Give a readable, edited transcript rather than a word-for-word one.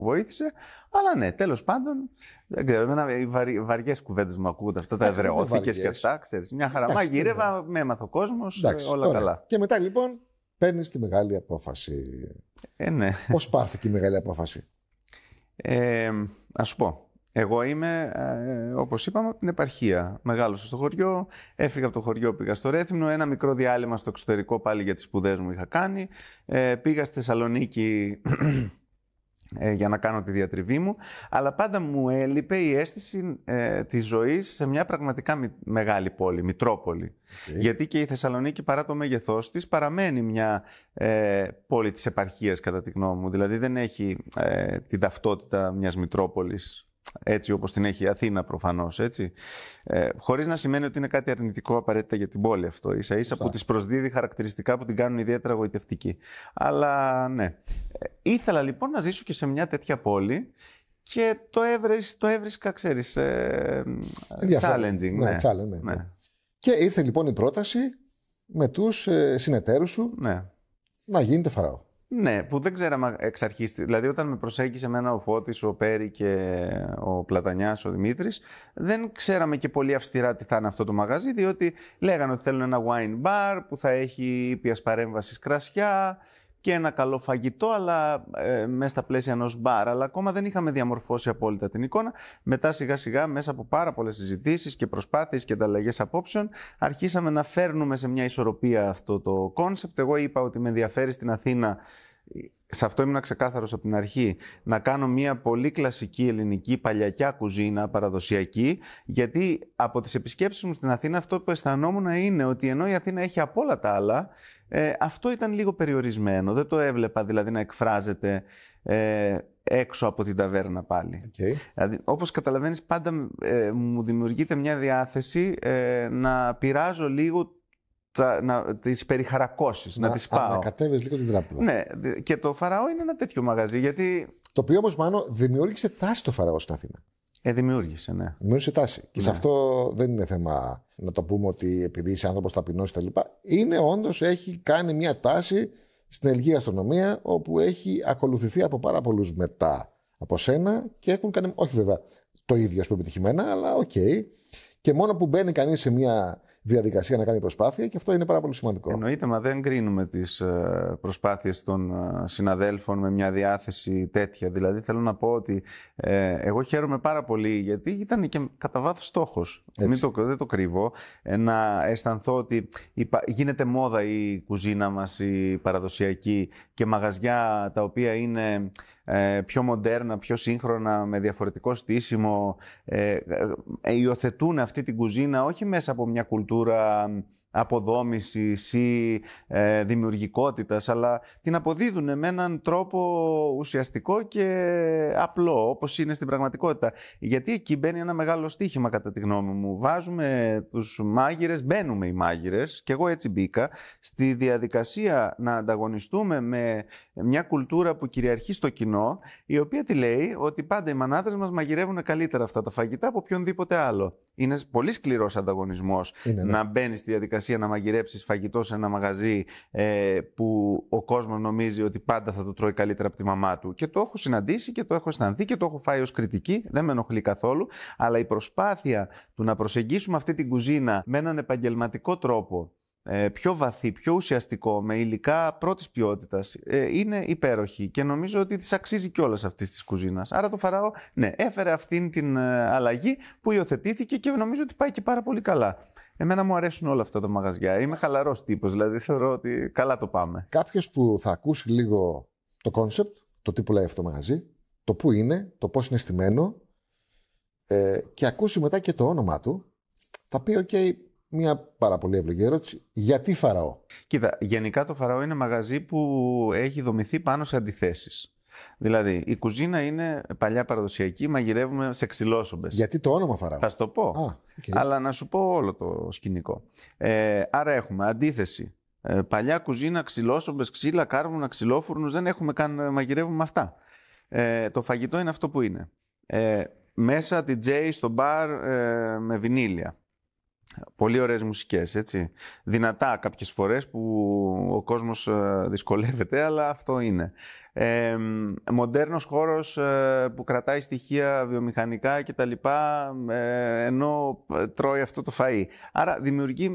βοήθησε. Αλλά ναι, τέλος πάντων, δεν ξέρω, βαριές κουβέντες μου ακούγονται αυτά, τα ευρεώθηκες και αυτά, ξέρεις. Μια χαρά μαγείρευα, με έμαθε ο κόσμος, όλα ωραία. καλά. Και μετά λοιπόν παίρνεις τη μεγάλη απόφαση. Ναι. Πώς πάρθηκε η μεγάλη απόφαση? Ας σου πω. Εγώ είμαι, όπως είπαμε, από την επαρχία. Μεγάλωσα στο χωριό, έφυγα από το χωριό, πήγα στο Ρέθυμνο, ένα μικρό διάλειμμα στο εξωτερικό πάλι για τις σπουδές μου είχα κάνει. Πήγα στη Θεσσαλονίκη για να κάνω τη διατριβή μου, αλλά πάντα μου έλειπε η αίσθηση της ζωής σε μια πραγματικά μεγάλη πόλη, Μητρόπολη. Γιατί και η Θεσσαλονίκη, παρά το μέγεθός της, παραμένει μια πόλη της επαρχίας, κατά τη γνώμη μου. Δηλαδή δεν έχει την ταυτότητα μιας Μητρόπολης, έτσι όπως την έχει η Αθήνα προφανώς, έτσι. Χωρίς να σημαίνει ότι είναι κάτι αρνητικό απαραίτητα για την πόλη αυτό. Ίσα-ίσα που της προσδίδει χαρακτηριστικά που την κάνουν ιδιαίτερα γοητευτική. Αλλά ναι. Ήθελα λοιπόν να ζήσω και σε μια τέτοια πόλη και το έβρισκα, ξέρεις, challenging. Ναι, ναι. Και ήρθε λοιπόν η πρόταση με τους συνεταίρους σου να γίνει το Φαραώ. Ναι, που δεν ξέραμε εξ αρχής. Δηλαδή, όταν με προσέγγισε εμένα ο Φώτης, ο Πέρι και ο Πλατανιάς, ο Δημήτρης, δεν ξέραμε και πολύ αυστηρά τι θα είναι αυτό το μαγαζί, διότι λέγανε ότι θέλουν ένα wine bar που θα έχει ήπιας παρέμβασης κρασιά και ένα καλό φαγητό, αλλά μέσα στα πλαίσια ενός μπαρ. Αλλά ακόμα δεν είχαμε διαμορφώσει απόλυτα την εικόνα. Μετά, σιγά-σιγά, μέσα από πάρα πολλές συζητήσεις και προσπάθειες και ανταλλαγές απόψεων, αρχίσαμε να φέρνουμε σε μια ισορροπία αυτό το κόνσεπτ. Εγώ είπα ότι με ενδιαφέρει στην Αθήνα, σε αυτό ήμουν ξεκάθαρος από την αρχή, να κάνω μια πολύ κλασική ελληνική παλιακιά κουζίνα, παραδοσιακή, γιατί από τις επισκέψεις μου στην Αθήνα αυτό που αισθανόμουν είναι ότι ενώ η Αθήνα έχει από όλα τα άλλα, αυτό ήταν λίγο περιορισμένο. Δεν το έβλεπα δηλαδή να εκφράζεται έξω από την ταβέρνα πάλι. Δηλαδή, όπως καταλαβαίνεις, πάντα μου δημιουργείται μια διάθεση να πειράζω λίγο τις περιχαρακώσεις, να τις πάω. Να κατέβεις λίγο την τράπουλα. Ναι, και το Φαραώ είναι ένα τέτοιο μαγαζί, γιατί... Το οποίο όμως, Μάνο, δημιούργησε τάση το Φαραώ στην Αθήνα. Δημιούργησε, ναι. Δημιούργησε τάση. Και σε αυτό δεν είναι θέμα να το πούμε ότι επειδή είσαι άνθρωπος ταπεινός κτλ. Είναι όντως, έχει κάνει μια τάση στην ελληνική γαστρονομία, όπου έχει ακολουθηθεί από πάρα πολλούς μετά από σένα και έχουν κάνει, όχι βέβαια το ίδιο που επιτυχημένα, αλλά οκ. Και μόνο που μπαίνει κανείς σε μια διαδικασία να κάνει προσπάθεια, και αυτό είναι πάρα πολύ σημαντικό. Εννοείται, μα δεν κρίνουμε τις προσπάθειες των συναδέλφων με μια διάθεση τέτοια. Δηλαδή, θέλω να πω ότι εγώ χαίρομαι πάρα πολύ, γιατί ήταν και κατά βάθος στόχος. Δεν το κρύβω. Να αισθανθώ ότι γίνεται μόδα η κουζίνα μας, η παραδοσιακή, και μαγαζιά τα οποία είναι πιο μοντέρνα, πιο σύγχρονα, με διαφορετικό στήσιμο, υιοθετούν αυτή την κουζίνα όχι μέσα από μια κουλτούρα αποδόμησης ή δημιουργικότητας, αλλά την αποδίδουν με έναν τρόπο ουσιαστικό και απλό, όπως είναι στην πραγματικότητα. Γιατί εκεί μπαίνει ένα μεγάλο στοίχημα, κατά τη γνώμη μου. Βάζουμε τους μάγειρες, μπαίνουμε οι μάγειρες, και εγώ έτσι μπήκα, στη διαδικασία να ανταγωνιστούμε με μια κουλτούρα που κυριαρχεί στο κοινό, η οποία τι λέει? Ότι πάντα οι μανάδες μας μαγειρεύουν καλύτερα αυτά τα φαγητά από οποιονδήποτε άλλο. Είναι πολύ σκληρός ανταγωνισμός να μπαίνει στη διαδικασία να μαγειρέψεις φαγητό σε ένα μαγαζί που ο κόσμος νομίζει ότι πάντα θα το τρώει καλύτερα από τη μαμά του. Και το έχω συναντήσει και το έχω αισθανθεί και το έχω φάει ως κριτική, δεν με ενοχλεί καθόλου, αλλά η προσπάθεια του να προσεγγίσουμε αυτή την κουζίνα με έναν επαγγελματικό τρόπο, πιο βαθύ, πιο ουσιαστικό, με υλικά πρώτης ποιότητας, είναι υπέροχη, και νομίζω ότι της αξίζει κιόλας αυτής της κουζίνας. Άρα το Φαραώ, ναι, έφερε αυτήν την αλλαγή που υιοθετήθηκε και νομίζω ότι πάει και πάρα πολύ καλά. Εμένα μου αρέσουν όλα αυτά τα μαγαζιά. Είμαι χαλαρός τύπος, δηλαδή θεωρώ ότι καλά το πάμε. Κάποιος που θα ακούσει λίγο το κόνσεπτ, το τι πουλάει αυτό το μαγαζί, το πού είναι, το πώς είναι στημένο, και ακούσει μετά και το όνομά του, θα πει ok, μια πάρα πολύ εύλογη ερώτηση. Γιατί Φαραώ? Κοίτα, γενικά το Φαραώ είναι μαγαζί που έχει δομηθεί πάνω σε αντιθέσεις. Δηλαδή, η κουζίνα είναι παλιά παραδοσιακή, μαγειρεύουμε σε ξυλόσομπες. Γιατί το όνομα Φαραώ? Θα σου το πω. Αλλά να σου πω όλο το σκηνικό. Άρα έχουμε αντίθεση. Παλιά κουζίνα, ξυλόσομπες, ξύλα, κάρβουνα, ξυλόφουρνους, δεν έχουμε καν, μαγειρεύουμε αυτά. Το φαγητό είναι αυτό που είναι. Μέσα DJ στο μπαρ με βινίλια. Πολύ ωραίες μουσικές, έτσι. Δυνατά κάποιες φορές που ο κόσμος δυσκολεύεται, αλλά αυτό είναι. Μοντέρνος χώρος που κρατάει στοιχεία βιομηχανικά και τα λοιπά, ενώ τρώει αυτό το φαΐ. Άρα δημιουργεί